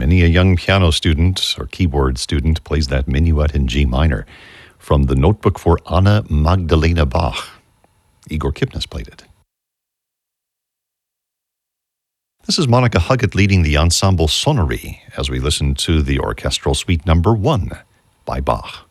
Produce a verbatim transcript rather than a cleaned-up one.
Many a young piano student or keyboard student plays that minuet in G minor from the Notebook for Anna Magdalena Bach. Igor Kipnis played it. This is Monica Huggett leading the ensemble Sonnery as we listen to the orchestral suite number one by Bach.